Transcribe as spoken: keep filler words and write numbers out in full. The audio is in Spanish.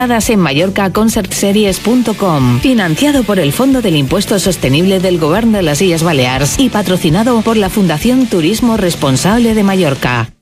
en Mallorca concert series punto com, financiado por el Fondo del Impuesto Sostenible del Govern de las Illes Balears y patrocinado por la Fundación Turismo Responsable de Mallorca.